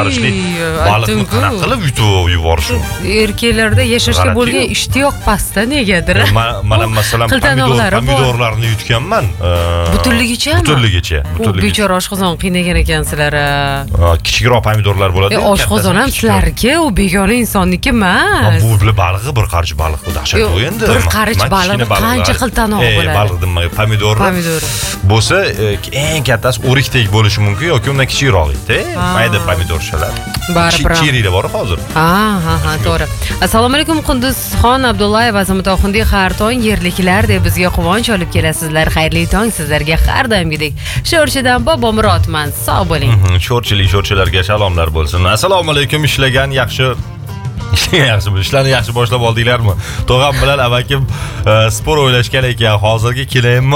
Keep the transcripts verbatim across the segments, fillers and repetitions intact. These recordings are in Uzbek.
qutqarishli baliqni qanaqa qilib yutib yuborish mumkin? Erkaklarda yashashga bo'lgan ishtiyoq pastda negadir. Mana masalan pomidorlarni yutganman. Butunligicha? Butunligicha. Bu bechora oshqozon qiynagan ekansizlar. Kichikroq pomidorlar bo'ladi. Oshqozon ham sizlarga, u begona insonniki emas. Bu bilan balig'i bir qarich baliq bu dahshat bu endi. Bir qarich baliq qancha xiltanoq bo'ladi? Baliq demay, pomidor. Pomidor. Bo'lsa, eng kattasi o'rikdek bo'lishi mumkin yoki undan kichikroq edi. Mayda pomidorchalar. Baribir. Chirida bor hozir. Ha, ha, ha, to'g'ri. Assalomu alaykum Qunduzxon Abdullayev va Mutaxundiy har tong yerliklar deb bizga quvonch olib kelasizlar. Xayrli tong sizlarga har doimgidek. Sho'rchidan Bobomurotman. Sog' bo'ling. Sho'rchilik sho'rchilarga salomlar bo'lsin. Assalomu alaykum, ishlagan yaxshi yaxshi ishlarni yaxshi boshlab oldinglarmi? Tog'am bilan avakim sport o'ylashgan ekan. Hozirgi kelayimmi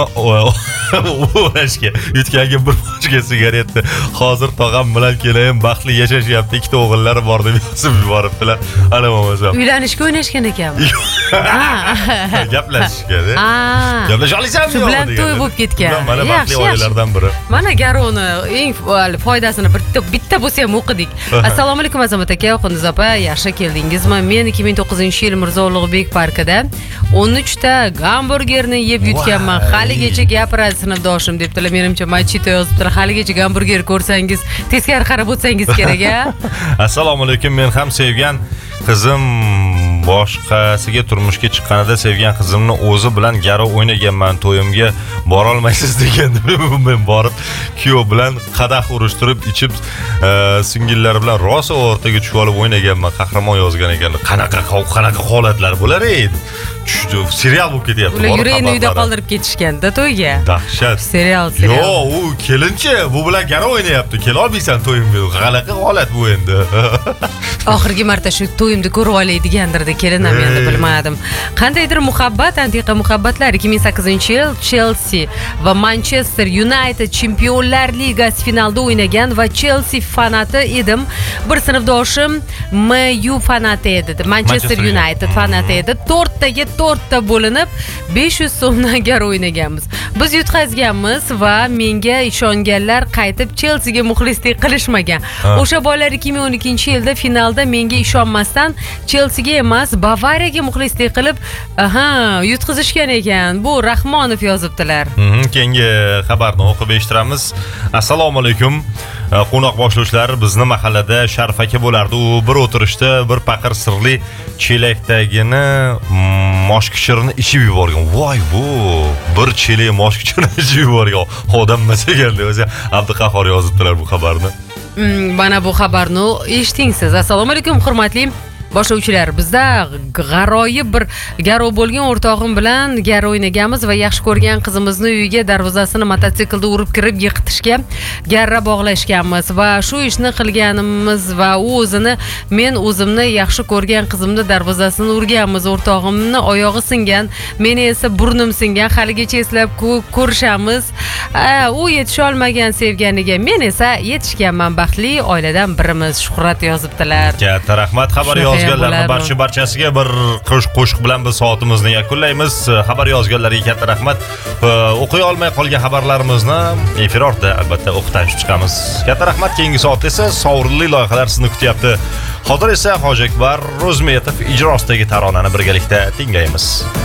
o'ylashga. Yutganga bir boshga sigaretni. Hozir tog'am bilan kelayim baxtli yashashyapti. Ikkita o'g'illari bor deb yozib yuboribdilar. Ana bo'lmasa. Uylanishga o'ynashgan ekanmi? Gaplashishga. Gaplasha olasanmi? Shu bilan to'y bo'lib ketgan. Mana baxtli oilalardan biri. Mana Garoni eng foydasini bitta bo'lsa ham o'qidik. Assalomu alaykum Azamat aka, Qunduz opa, yaxshi kelding. Men ikki ming to'qqizinchi yil Mirzo Ulug'bek parkida o'n uch ta gamburgerni yeb yutganman. Haligacha gapiradi sinfdoshim debdilar. Menimcha machito yozibdilar. Haligacha gamburger ko'rsangiz teskari qarab o'tsangiz kerak a. Assalomu alaykum. Men ham sevgan qizim boshqasiga turmushga chiqqanida sevgan qizimni o'zi bilan garo o'ynaganman. To'yimga bora olmaysiz deganda men borib kuyov bilan qadah urishtirib ichib singillari bilan rosa o'rtaga tushib olib o'ynaganman. Qahramon yozgan ekanlar. Qanaqa qanaqa holatlar bo'lar edi. Serial bo'lib ketyapti. Ular yurakni uyda qoldirib ketishganda to'yga. Dahshat. Serial, serial. Yo'q, u kelinchi bu bilan garo o'ynayapti. Kela olmaysan to'yimga. Qanaqa holat bu endi? Oxirgi marta shu to'yimni ko'rib oladigandir deb kelinam endi bilmadim. Qandaydir muhabbat, antiqa muhabbatlar. ikki ming sakkizinchi yil Chelsea va Manchester United Chempionlar Ligasi finalida o'ynagan va Chelsea fanati edim. Bir sinfdoshim M U fanati edi. Manchester United fanati edi. to'rttaga to'rtta bo'linib besh yuz so'mdan garo o'ynaganmiz. Biz yutqazganmiz va menga ishonganlar qaytib Chelseaga muxlislik qilishmagan. O'sha bolalar ikki ming o'n ikkinchi yilda finalda menga ishonmasdan Chelseaga emas, Bavariyaga muxlislik qilib, aha, yutqizishgan ekan. Bu Rahmonov yozibdilar. Keyingi xabarni o'qib eshittiramiz. Assalomu alaykum. Qo'noq boshlovchilar bizni mahallada Sharif aka bo'lardi. U bir o'tirishda bir paqir sirli chelakdagini moshkichirni ichib yuborgan. Voy bu bir chelak moshkichirni ichib yuborgan. Odam emas ekan o'zi. Abduqahhor yozibdilar bu xabarni. Mana bu xabarni eshiting siz. Assalomu alaykum hurmatli boshlovchilar. Bizda g'aroyib bir garo bo'lgan o'rtog'im bilan garo o'ynaganmiz va yaxshi ko'rgan qizimizni uyiga darvozasini mototsiklda urib kirib yiqitishga garra bog'lashganmiz va shu ishni qilganimiz va u o'zini men o'zimni yaxshi ko'rgan qizimni darvozasini urganmiz. O'rtog'imni oyog'i singan, meni esa burnim singan. Haligacha eslab ko'rishamiz. U yetisha olmagan sevganiga, men esa yetishganman. Baxtli oiladan birimiz. Shuhrat yozibdilar. Katta rahmat. Xabar yoz yozganlarni barcha barchasiga bir qo'shiq bilan biz soatimizni yakunlaymiz. Xabar yozganlarga katta rahmat. O'qiy olmay qolgan xabarlarimizni efir ortida albatta o'qitib chiqamiz. Katta rahmat. Keyingi soatda esa sovrinli loyihalar sizni kutyapti. Hozir esa Hoji Akbar Ro'zmetov ijrosidagi taronani birgalikda tinglaymiz.